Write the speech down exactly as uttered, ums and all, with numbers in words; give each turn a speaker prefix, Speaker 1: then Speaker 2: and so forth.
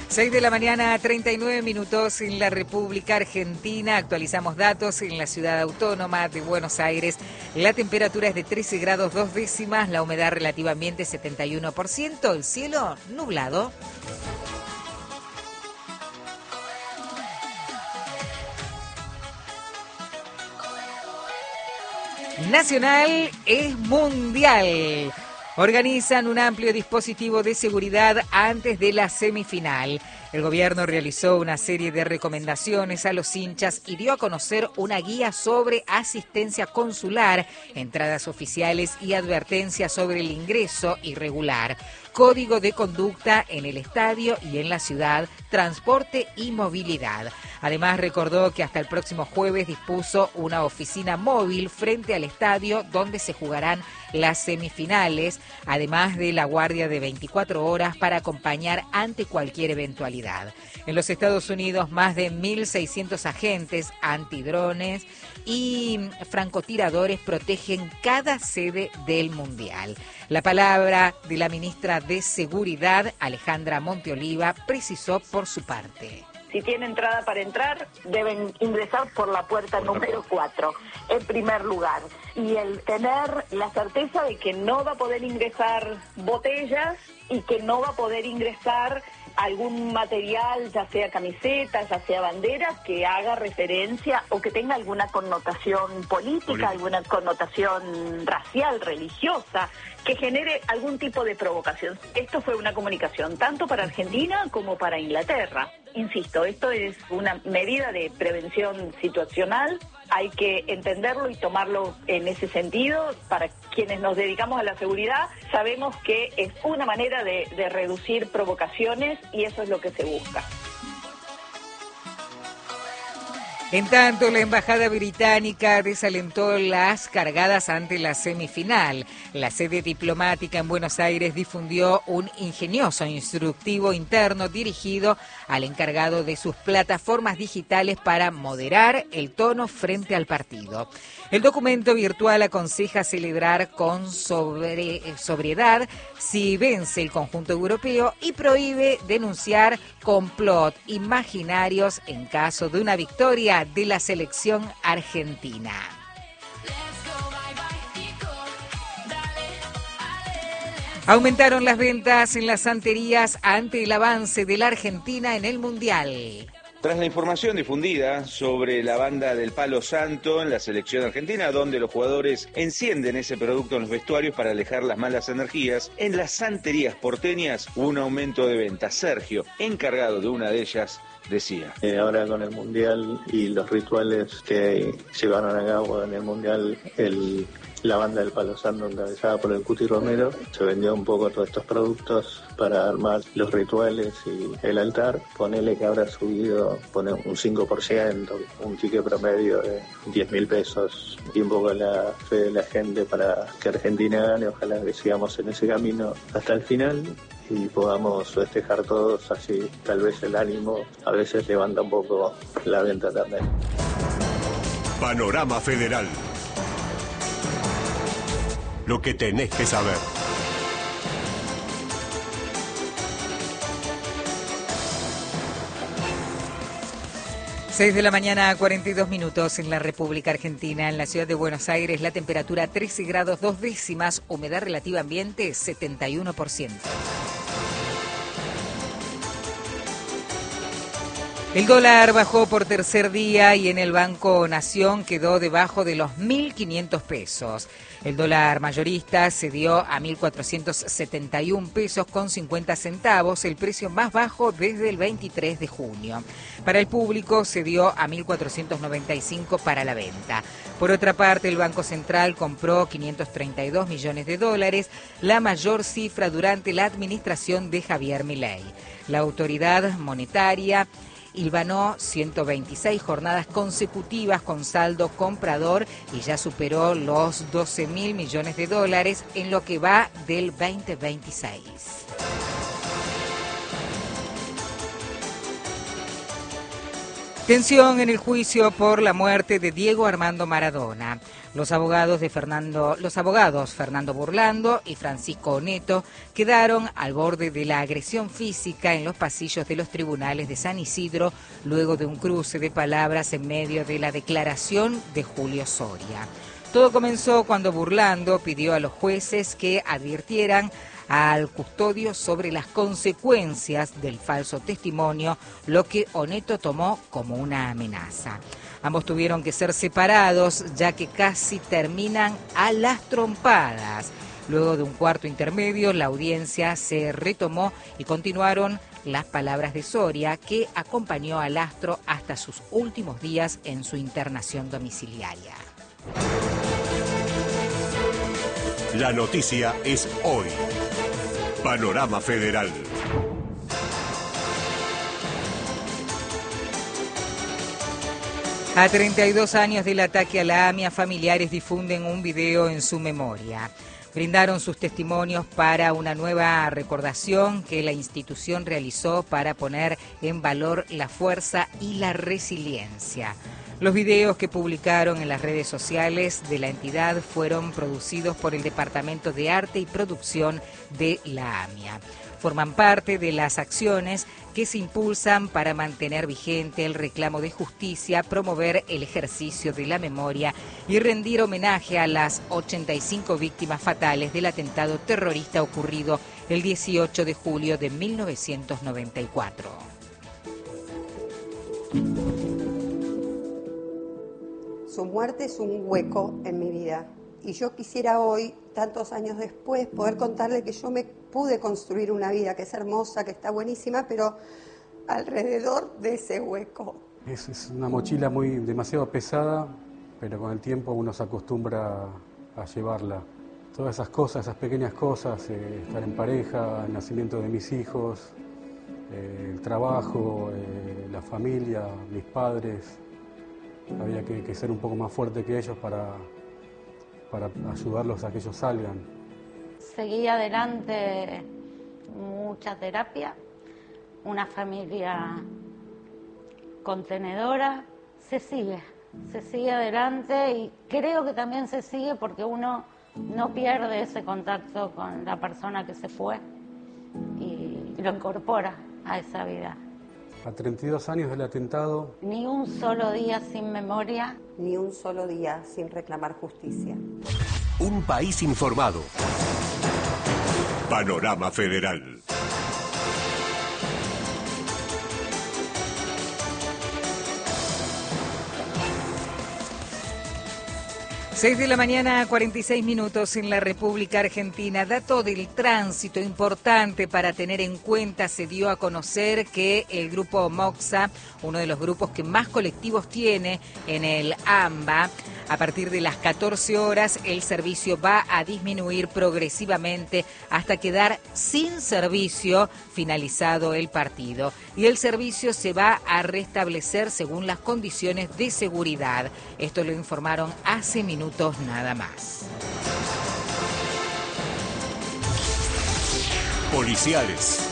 Speaker 1: seis de la mañana, treinta y nueve minutos en la República Argentina. Actualizamos datos en la ciudad autónoma de Buenos Aires. La temperatura es de trece grados dos décimas, la humedad relativa ambiente setenta y uno por ciento, el cielo nublado. Nacional es mundial. Organizan un amplio dispositivo de seguridad antes de la semifinal. El gobierno realizó una serie de recomendaciones a los hinchas y dio a conocer una guía sobre asistencia consular, entradas oficiales y advertencias sobre el ingreso irregular, código de conducta en el estadio y en la ciudad, transporte y movilidad. Además, recordó que hasta el próximo jueves dispuso una oficina móvil frente al estadio donde se jugarán las semifinales, además de la guardia de veinticuatro horas para acompañar ante cualquier eventualidad. En los Estados Unidos, más de mil seiscientos agentes antidrones y francotiradores protegen cada sede del Mundial. La palabra de la ministra de Seguridad, Alejandra Monteoliva, precisó por su parte.
Speaker 2: Si tiene entrada para entrar, deben ingresar por la puerta número cuatro, en primer lugar. Y el tener la certeza de que no va a poder ingresar botellas y que no va a poder ingresar algún material, ya sea camisetas, ya sea banderas, que haga referencia o que tenga alguna connotación política, política, alguna connotación racial, religiosa, que genere algún tipo de provocación. Esto fue una comunicación tanto para Argentina como para Inglaterra. Insisto, esto es una medida de prevención situacional, hay que entenderlo y tomarlo en ese sentido. Para quienes nos dedicamos a la seguridad, sabemos que es una manera de, de reducir provocaciones y eso es lo que se busca.
Speaker 1: En tanto, la embajada británica desalentó las cargadas ante la semifinal. La sede diplomática en Buenos Aires difundió un ingenioso instructivo interno dirigido al encargado de sus plataformas digitales para moderar el tono frente al partido. El documento virtual aconseja celebrar con sobre, sobriedad si vence el conjunto europeo y prohíbe denunciar complot imaginarios en caso de una victoria de la selección argentina. Aumentaron las ventas en las santerías ante el avance de la Argentina en el Mundial.
Speaker 3: Tras la información difundida sobre la banda del Palo Santo en la selección argentina, donde los jugadores encienden ese producto en los vestuarios para alejar las malas energías, en las santerías porteñas hubo un aumento de ventas. Sergio, encargado de una de ellas, decía.
Speaker 4: Eh, ahora con el Mundial y los rituales que llevaron a cabo en el Mundial, el... la banda del Palo Santo, encabezada por el Cuti Romero, se vendió un poco todos estos productos para armar los rituales y el altar. Ponele que habrá subido pone un cinco por ciento, un ticket promedio de diez mil pesos, y un poco la fe de la gente para que Argentina gane. Ojalá que sigamos en ese camino hasta el final y podamos festejar todos, así tal vez el ánimo a veces levanta un poco la venta también.
Speaker 5: Panorama Federal. Lo que tenés que saber.
Speaker 1: seis de la mañana, cuarenta y dos minutos en la República Argentina. En la ciudad de Buenos Aires, la temperatura trece grados dos décimas, humedad relativa ambiente setenta y uno por ciento. El dólar bajó por tercer día y en el Banco Nación quedó debajo de los mil quinientos pesos. El dólar mayorista se dio a mil cuatrocientos setenta y un pesos con cincuenta centavos, el precio más bajo desde el veintitrés de junio. Para el público se dio a mil cuatrocientos noventa y cinco para la venta. Por otra parte, el Banco Central compró quinientos treinta y dos millones de dólares, la mayor cifra durante la administración de Javier Milei. La autoridad monetaria hilvanó ciento veintiséis jornadas consecutivas con saldo comprador y ya superó los doce mil millones de dólares en lo que va del veinte veintiséis. Tensión en el juicio por la muerte de Diego Armando Maradona. Los abogados de Fernando, los abogados Fernando Burlando y Francisco Oneto quedaron al borde de la agresión física en los pasillos de los tribunales de San Isidro luego de un cruce de palabras en medio de la declaración de Julio Soria. Todo comenzó cuando Burlando pidió a los jueces que advirtieran al custodio sobre las consecuencias del falso testimonio, lo que Oneto tomó como una amenaza. Ambos tuvieron que ser separados, ya que casi terminan a las trompadas. Luego de un cuarto intermedio, la audiencia se retomó y continuaron las palabras de Soria, que acompañó al astro hasta sus últimos días en su internación domiciliaria.
Speaker 5: La noticia es hoy. Panorama Federal.
Speaker 1: A treinta y dos años del ataque a la AMIA, familiares difunden un video en su memoria. Brindaron sus testimonios para una nueva recordación que la institución realizó para poner en valor la fuerza y la resiliencia. Los videos que publicaron en las redes sociales de la entidad fueron producidos por el Departamento de Arte y Producción de la AMIA. Forman parte de las acciones que se impulsan para mantener vigente el reclamo de justicia, promover el ejercicio de la memoria y rendir homenaje a las ochenta y cinco víctimas fatales del atentado terrorista ocurrido el dieciocho de julio de mil novecientos noventa y cuatro.
Speaker 6: Su muerte es un hueco en mi vida y yo quisiera hoy, tantos años después, poder contarle que yo me pude construir una vida que es hermosa, que está buenísima, pero alrededor de ese hueco.
Speaker 7: Es, es una mochila muy demasiado pesada, pero con el tiempo uno se acostumbra a llevarla. Todas esas cosas, esas pequeñas cosas, eh, estar en pareja, el nacimiento de mis hijos, eh, el trabajo, eh, la familia, mis padres. Había que, que ser un poco más fuerte que ellos para, para ayudarlos a que ellos salgan.
Speaker 8: Seguí adelante, mucha terapia, una familia contenedora, se sigue, se sigue adelante y creo que también se sigue porque uno no pierde ese contacto con la persona que se fue y lo incorpora a esa vida.
Speaker 7: A treinta y dos años del atentado.
Speaker 8: Ni un solo día sin memoria.
Speaker 6: Ni un solo día sin reclamar justicia.
Speaker 5: Un país informado. Panorama Federal.
Speaker 1: seis de la mañana, cuarenta y seis minutos en la República Argentina. Dato del tránsito importante para tener en cuenta. Se dio a conocer que el grupo Moxa, uno de los grupos que más colectivos tiene en el AMBA, a partir de las catorce horas el servicio va a disminuir progresivamente hasta quedar sin servicio finalizado el partido. Y el servicio se va a restablecer según las condiciones de seguridad. Esto lo informaron hace minutos nada más.
Speaker 5: Policiales.